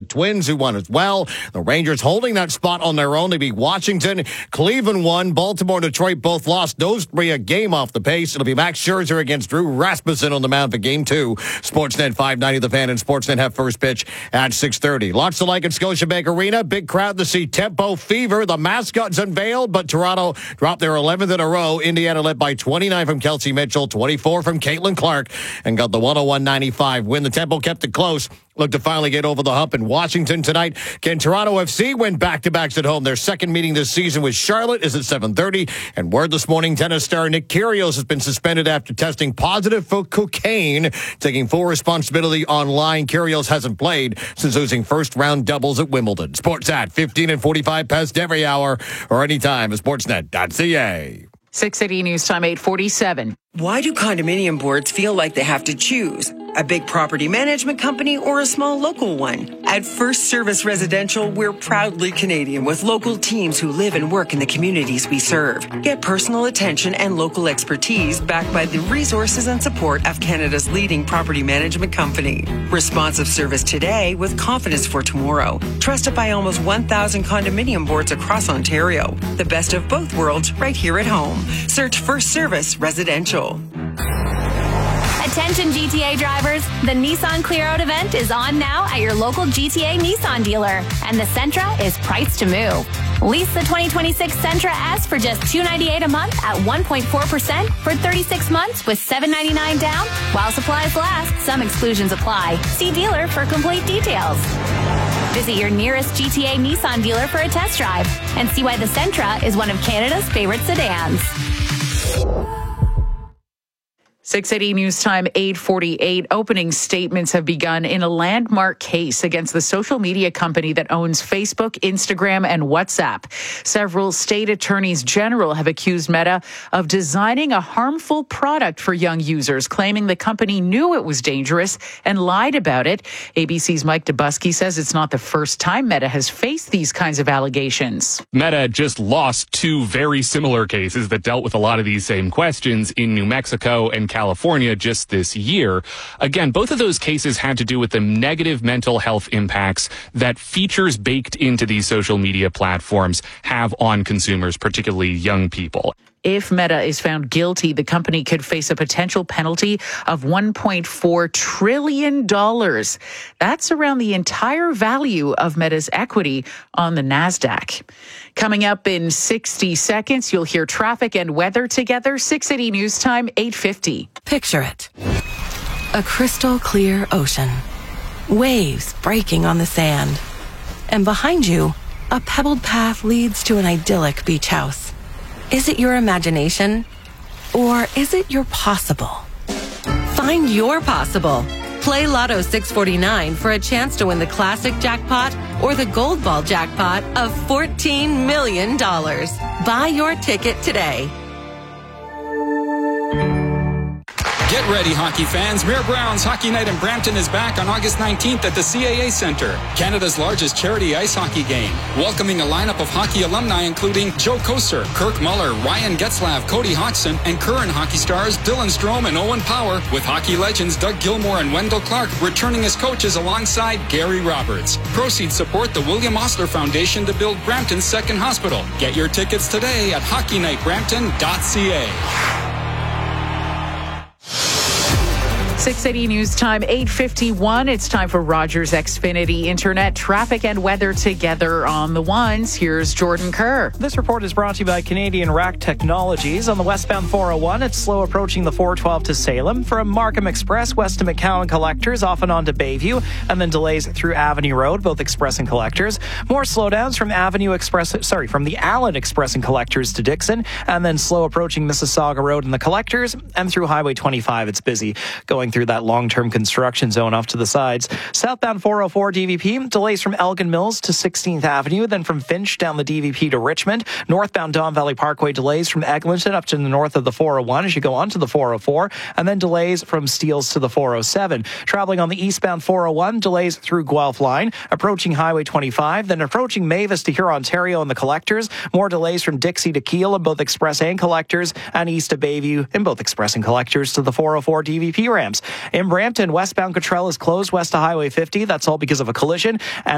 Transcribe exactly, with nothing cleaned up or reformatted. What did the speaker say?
Twins, who won as well. The Rangers holding that spot on their own. They beat Washington. Cleveland won. Baltimore and Detroit both lost. Those three a game off the pace. It'll be Max Scherzer against Drew Rasmussen on the mound for game two. Sportsnet five ninety The Fan and Sportsnet have first pitch at six thirty. Lots to like at Scotiabank Arena. Big crowd to see Tempo Fever. The mascot's unveiled, but Toronto dropped their eleventh in a row. Indiana led by twenty-nine from Kelsey Mitchell, twenty-four from Caitlin Clark, and got the one oh one ninety-five win. The Tempo kept it close. Look to finally get over the hump in Washington tonight. Can Toronto F C win back-to-backs at home? Their second meeting this season with Charlotte is at seven thirty. And word this morning, tennis star Nick Kyrgios has been suspended after testing positive for cocaine. Taking full responsibility online, Kyrgios hasn't played since losing first-round doubles at Wimbledon. Sports at fifteen and forty-five past every hour or anytime at sportsnet dot c a. six eighty News Time, eight forty-seven. Why do condominium boards feel like they have to choose? A big property management company or a small local one? At First Service Residential, we're proudly Canadian with local teams who live and work in the communities we serve. Get personal attention and local expertise backed by the resources and support of Canada's leading property management company. Responsive service today with confidence for tomorrow. Trusted by almost one thousand condominium boards across Ontario. The best of both worlds right here at home. Search First Service Residential. Attention G T A drivers, the Nissan Clear Out event is on now at your local G T A Nissan dealer, and the Sentra is priced to move. Lease the twenty twenty-six Sentra S for just two hundred ninety-eight dollars a month at one point four percent for thirty-six months with seven hundred ninety-nine dollars down. While supplies last, some exclusions apply. See dealer for complete details. Visit your nearest G T A Nissan dealer for a test drive and see why the Sentra is one of Canada's favorite sedans. six eighty News Time, eight forty-eight. Opening statements have begun in a landmark case against the social media company that owns Facebook, Instagram, and WhatsApp. Several state attorneys general have accused Meta of designing a harmful product for young users, claiming the company knew it was dangerous and lied about it. A B C's Mike Dubusky says it's not the first time Meta has faced these kinds of allegations. Meta just lost two very similar cases that dealt with a lot of these same questions in New Mexico and California just this year. Again, both of those cases had to do with the negative mental health impacts that features baked into these social media platforms have on consumers, particularly young people. If Meta is found guilty, the company could face a potential penalty of one point four trillion dollars. That's around the entire value of Meta's equity on the NASDAQ. Coming up in sixty seconds, you'll hear traffic and weather together. six eighty News Time, eight fifty. Picture it. A crystal clear ocean. Waves breaking on the sand. And behind you, a pebbled path leads to an idyllic beach house. Is it your imagination? Or is it your possible? Find your possible. Play Lotto six forty-nine for a chance to win the classic jackpot or the gold ball jackpot of fourteen million dollars. Buy your ticket today. Get ready, hockey fans. Mayor Brown's Hockey Night in Brampton is back on August nineteenth at the C A A Centre, Canada's largest charity ice hockey game. Welcoming a lineup of hockey alumni including Joe Koser, Kirk Muller, Ryan Getzlav, Cody Hodgson, and current hockey stars Dylan Strome and Owen Power, with hockey legends Doug Gilmour and Wendell Clark returning as coaches alongside Gary Roberts. Proceeds support the William Osler Foundation to build Brampton's second hospital. Get your tickets today at hockey night brampton dot c a. six eighty News Time, eight fifty-one. It's time for Rogers Xfinity Internet traffic and weather together on the ones. Here's Jordan Kerr. This report is brought to you by Canadian Rack Technologies. On the westbound four oh one, it's slow approaching the four twelve to Salem. From Markham Express west to McCowan Collectors, off and on to Bayview, and then delays through Avenue Road, both Express and Collectors. More slowdowns from Avenue Express, sorry, from the Allen Express and Collectors to Dixon, and then slow approaching Mississauga Road and the Collectors, and through Highway twenty-five, it's busy going through that long-term construction zone off to the sides. Southbound four oh four D V P, delays from Elgin Mills to sixteenth Avenue, then from Finch down the D V P to Richmond. Northbound Don Valley Parkway delays from Eglinton up to the north of the four oh one as you go onto the four oh four, and then delays from Steeles to the four oh seven. Traveling on the eastbound four oh one, delays through Guelph Line, approaching Highway twenty-five, then approaching Mavis to Huron-Ontario and the Collectors. More delays from Dixie to Kiel in both Express and Collectors, and east of Bayview in both Express and Collectors to the four oh four D V P ramps. In Brampton, westbound Cottrell is closed west of Highway fifty. That's all because of a collision. And